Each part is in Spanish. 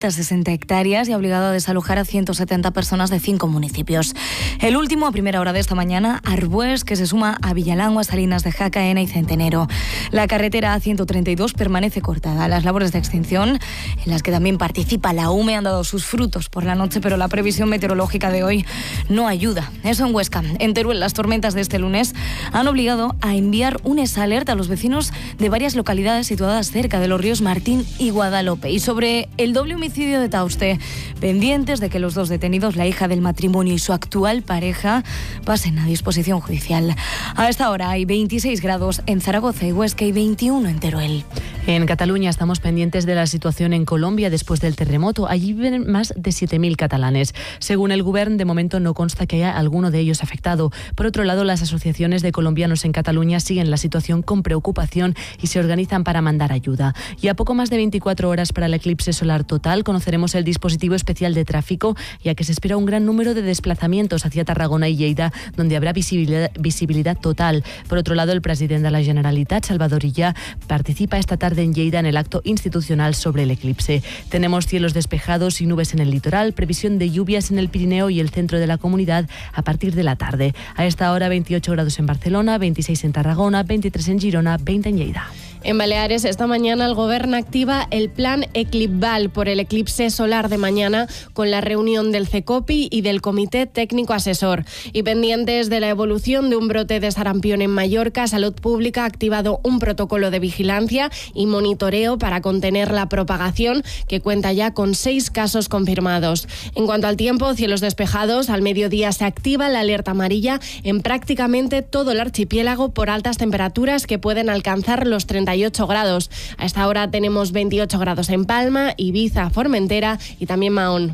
60 hectáreas y ha obligado a desalojar a 170 personas de 5 municipios. El último, a primera hora de esta mañana, Arbués, que se suma a Villalangua, Salinas de Jaca, Ena y Centenero. La carretera A132 permanece cortada. Las labores de extinción, en las que también participa la UME, han dado sus frutos por la noche, pero la previsión meteorológica de hoy no ayuda. Eso en Huesca. En Teruel, las tormentas de este lunes han obligado a enviar un exalert a los vecinos de varias localidades situadas cerca de los ríos Martín y Guadalope. Y sobre el doble homicidio de Tauste, pendientes de que los dos detenidos, la hija del matrimonio y su actual pareja, pasen a disposición judicial. A esta hora hay 26 grados en Zaragoza y Huesca y 21 en Teruel. En Cataluña estamos pendientes de la situación en Colombia después del terremoto. Allí viven más de 7.000 catalanes. Según el Govern, de momento no consta que haya alguno de ellos afectado. Por otro lado, las asociaciones de colombianos en Cataluña siguen la situación con preocupación y se organizan para mandar ayuda. Y a poco más de 24 horas para el eclipse solar total, conoceremos el dispositivo especial de tráfico, ya que se espera un gran número de desplazamientos hacia Tarragona y Lleida, donde habrá visibilidad total. Por otro lado, el presidente de la Generalitat, Salvador Illa, participa esta tarde en Lleida en el acto institucional sobre el eclipse. Tenemos cielos despejados y nubes en el litoral, previsión de lluvias en el Pirineo y el centro de la comunidad a partir de la tarde. A esta hora 28 grados en Barcelona, 26 en Tarragona, 23 en Girona, 20 en Lleida. En Baleares, esta mañana el Govern activa el plan Eclipval por el eclipse solar de mañana con la reunión del CECOPI y del Comité Técnico Asesor. Y pendientes de la evolución de un brote de sarampión en Mallorca, Salud Pública ha activado un protocolo de vigilancia y monitoreo para contener la propagación, que cuenta ya con 6 casos confirmados. En cuanto al tiempo, cielos despejados. Al mediodía se activa la alerta amarilla en prácticamente todo el archipiélago por altas temperaturas que pueden alcanzar los 38 grados. A esta hora tenemos 28 grados en Palma, Ibiza, Formentera y también Mahón.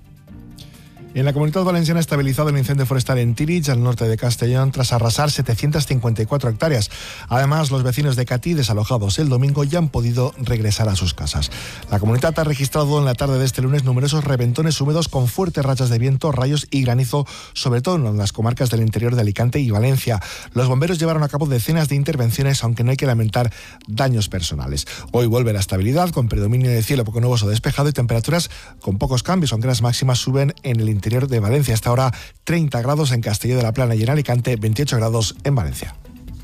En la Comunidad Valenciana ha estabilizado el incendio forestal en Tírig, al norte de Castellón, tras arrasar 754 hectáreas. Además, los vecinos de Catí, desalojados el domingo, ya han podido regresar a sus casas. La comunidad ha registrado en la tarde de este lunes numerosos reventones húmedos con fuertes rachas de viento, rayos y granizo, sobre todo en las comarcas del interior de Alicante y Valencia. Los bomberos llevaron a cabo decenas de intervenciones, aunque no hay que lamentar daños personales. Hoy vuelve la estabilidad, con predominio de cielo poco nuboso despejado y temperaturas con pocos cambios, aunque las máximas suben en el interior de Valencia. Hasta ahora 30 grados en Castelló de la Plana y en Alicante, 28 grados en Valencia.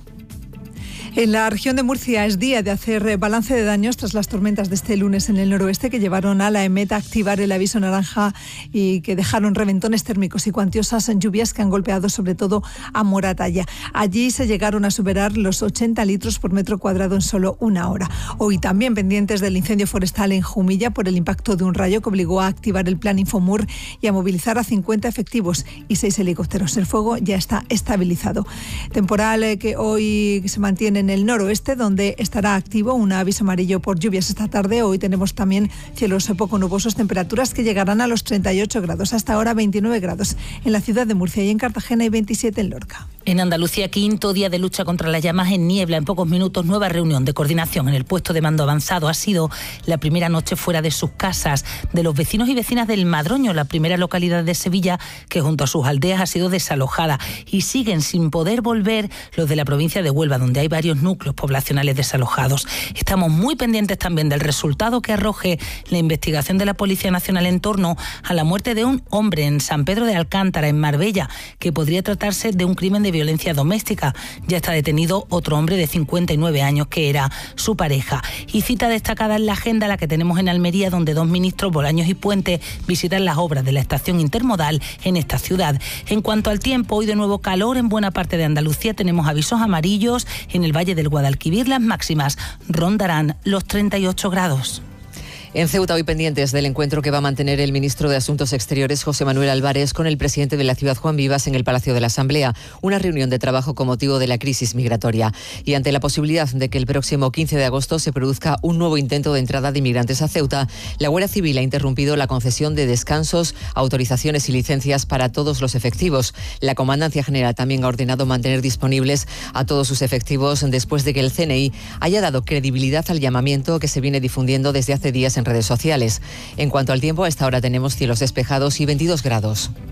En la región de Murcia es día de hacer balance de daños tras las tormentas de este lunes en el noroeste, que llevaron a la EMET a activar el aviso naranja y que dejaron reventones térmicos y cuantiosas lluvias que han golpeado sobre todo a Moratalla. Allí se llegaron a superar los 80 litros por metro cuadrado en solo una hora. Hoy también pendientes del incendio forestal en Jumilla por el impacto de un rayo que obligó a activar el plan Infomur y a movilizar a 50 efectivos y 6 helicópteros. El fuego ya está estabilizado. Temporal que hoy se mantiene en el noroeste, donde estará activo un aviso amarillo por lluvias esta tarde. Hoy tenemos también cielos poco nubosos, temperaturas que llegarán a los 38 grados, hasta ahora 29 grados en la ciudad de Murcia y en Cartagena y 27 en Lorca. En Andalucía, quinto día de lucha contra las llamas en niebla. En pocos minutos, nueva reunión de coordinación en el puesto de mando avanzado. Ha sido la primera noche fuera de sus casas de los vecinos y vecinas del Madroño, la primera localidad de Sevilla que junto a sus aldeas ha sido desalojada, y siguen sin poder volver los de la provincia de Huelva, donde hay varios núcleos poblacionales desalojados. Estamos muy pendientes también del resultado que arroje la investigación de la Policía Nacional en torno a la muerte de un hombre en San Pedro de Alcántara, en Marbella, que podría tratarse de un crimen de violencia doméstica. Ya está detenido otro hombre de 59 años que era su pareja. Y cita destacada en la agenda la que tenemos en Almería, donde 2 ministros, Bolaños y Puente, visitan las obras de la estación intermodal en esta ciudad. En cuanto al tiempo, hoy de nuevo calor en buena parte de Andalucía. Tenemos avisos amarillos en el Valle del Guadalquivir. Las máximas rondarán los 38 grados. En Ceuta, hoy pendientes del encuentro que va a mantener el ministro de Asuntos Exteriores, José Manuel Álvarez, con el presidente de la ciudad, Juan Vivas, en el Palacio de la Asamblea. Una reunión de trabajo con motivo de la crisis migratoria. Y ante la posibilidad de que el próximo 15 de agosto se produzca un nuevo intento de entrada de inmigrantes a Ceuta, la Guardia Civil ha interrumpido la concesión de descansos, autorizaciones y licencias para todos los efectivos. La Comandancia General también ha ordenado mantener disponibles a todos sus efectivos después de que el CNI haya dado credibilidad al llamamiento que se viene difundiendo desde hace días en redes sociales. En cuanto al tiempo, a esta hora tenemos cielos despejados y 22 grados.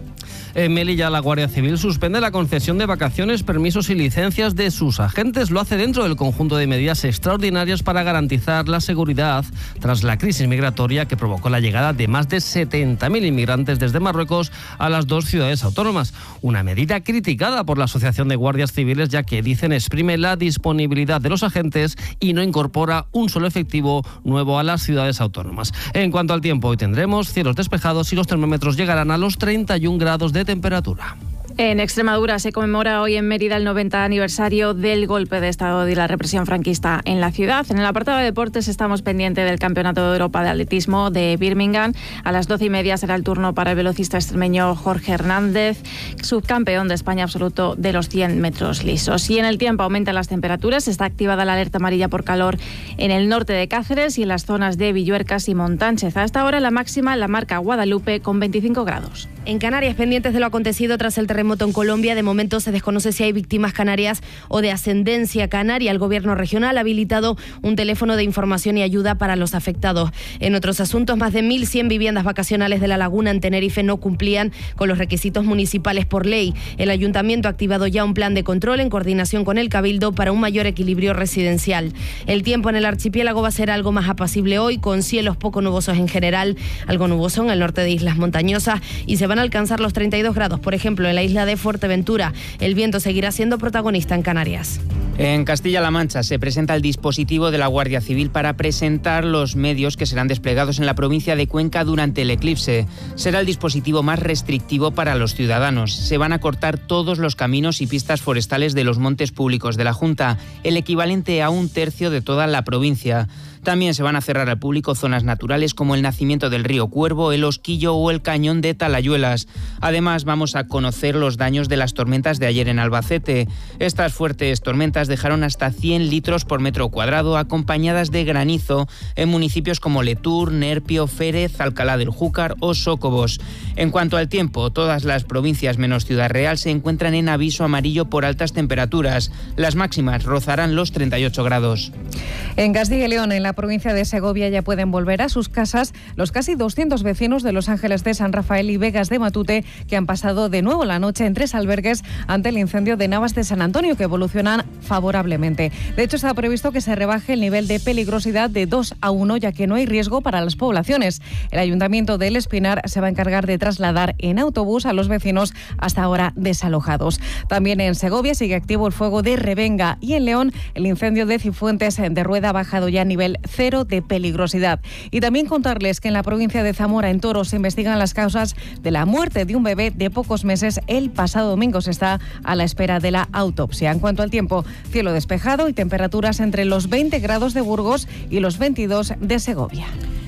En Melilla, la Guardia Civil suspende la concesión de vacaciones, permisos y licencias de sus agentes. Lo hace dentro del conjunto de medidas extraordinarias para garantizar la seguridad tras la crisis migratoria que provocó la llegada de más de 70.000 inmigrantes desde Marruecos a las dos ciudades autónomas. Una medida criticada por la Asociación de Guardias Civiles, ya que dicen exprime la disponibilidad de los agentes y no incorpora un solo efectivo nuevo a las ciudades autónomas. En cuanto al tiempo, hoy tendremos cielos despejados y los termómetros llegarán a los 31 grados de temperatura. En Extremadura se conmemora hoy en Mérida el 90 aniversario del golpe de Estado y la represión franquista en la ciudad. En el apartado de deportes estamos pendientes del Campeonato de Europa de Atletismo de Birmingham. A las 12:30 será el turno para el velocista extremeño Jorge Hernández, subcampeón de España absoluto de los 100 metros lisos. Y en el tiempo aumentan las temperaturas. Está activada la alerta amarilla por calor en el norte de Cáceres y en las zonas de Villuercas y Montánchez. A esta hora la máxima la marca Guadalupe con 25 grados. En Canarias, pendientes de lo acontecido tras el terremoto en Colombia, de momento se desconoce si hay víctimas canarias o de ascendencia canaria. El gobierno regional ha habilitado un teléfono de información y ayuda para los afectados. En otros asuntos, más de 1.100 viviendas vacacionales de La Laguna en Tenerife no cumplían con los requisitos municipales por ley. El ayuntamiento ha activado ya un plan de control en coordinación con el Cabildo para un mayor equilibrio residencial. El tiempo en el archipiélago va a ser algo más apacible hoy, con cielos poco nubosos en general, algo nuboso en el norte de islas montañosas, y se van a alcanzar los 32 grados, por ejemplo, en la isla de Fuerteventura. El viento seguirá siendo protagonista en Canarias. En Castilla-La Mancha se presenta el dispositivo de la Guardia Civil para presentar los medios que serán desplegados en la provincia de Cuenca durante el eclipse. Será el dispositivo más restrictivo para los ciudadanos. Se van a cortar todos los caminos y pistas forestales de los montes públicos de la Junta, el equivalente a 1/3 de toda la provincia. También se van a cerrar al público zonas naturales como el nacimiento del río Cuervo, el Osquillo o el cañón de Talayuelas. Además, vamos a conocer los daños de las tormentas de ayer en Albacete. Estas fuertes tormentas dejaron hasta 100 litros por metro cuadrado, acompañadas de granizo en municipios como Letur, Nerpio, Férez, Alcalá del Júcar o Sócobos. En cuanto al tiempo, todas las provincias menos Ciudad Real se encuentran en aviso amarillo por altas temperaturas. Las máximas rozarán los 38 grados. En Castilla y León, en la provincia de Segovia, ya pueden volver a sus casas los casi 200 vecinos de Los Ángeles de San Rafael y Vegas de Matute, que han pasado de nuevo la noche en 3 albergues ante el incendio de Navas de San Antonio, que evolucionan favorablemente. De hecho, está previsto que se rebaje el nivel de peligrosidad de 2 a 1, ya que no hay riesgo para las poblaciones. El Ayuntamiento del Espinar se va a encargar de trasladar en autobús a los vecinos hasta ahora desalojados. También en Segovia sigue activo el fuego de Revenga, y en León el incendio de Cifuentes de Rueda ha bajado ya a nivel 0 de peligrosidad. Y también contarles que en la provincia de Zamora, en Toro, se investigan las causas de la muerte de un bebé de pocos meses el pasado domingo. Se está a la espera de la autopsia. En cuanto al tiempo, cielo despejado y temperaturas entre los 20 grados de Burgos y los 22 de Segovia.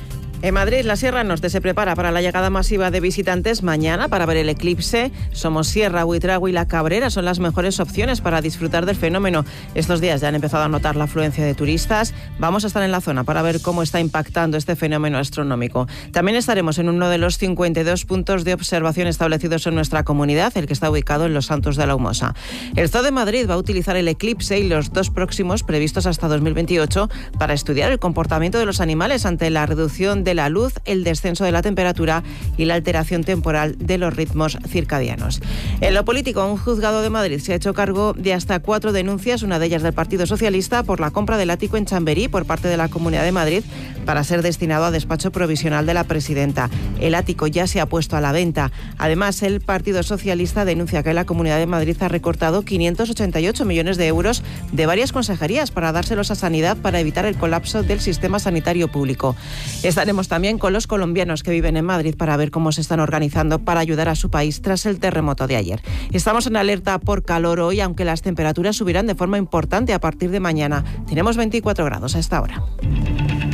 En Madrid, la Sierra Norte se prepara para la llegada masiva de visitantes mañana para ver el eclipse. Somosierra, Buitrago y La Cabrera son las mejores opciones para disfrutar del fenómeno. Estos días ya han empezado a notar la afluencia de turistas. Vamos a estar en la zona para ver cómo está impactando este fenómeno astronómico. También estaremos en uno de los 52 puntos de observación establecidos en nuestra comunidad, el que está ubicado en Los Santos de la Humosa. El Zoo de Madrid va a utilizar el eclipse y los 2 próximos, previstos hasta 2028, para estudiar el comportamiento de los animales ante la reducción de la luz, el descenso de la temperatura y la alteración temporal de los ritmos circadianos. En lo político, un juzgado de Madrid se ha hecho cargo de hasta 4 denuncias, una de ellas del Partido Socialista, por la compra del ático en Chamberí por parte de la Comunidad de Madrid para ser destinado a despacho provisional de la presidenta. El ático ya se ha puesto a la venta. Además, el Partido Socialista denuncia que la Comunidad de Madrid ha recortado 588 millones de euros de varias consejerías para dárselos a Sanidad para evitar el colapso del sistema sanitario público. Estaremos también con los colombianos que viven en Madrid para ver cómo se están organizando para ayudar a su país tras el terremoto de ayer. Estamos en alerta por calor hoy, aunque las temperaturas subirán de forma importante a partir de mañana. Tenemos 24 grados a esta hora.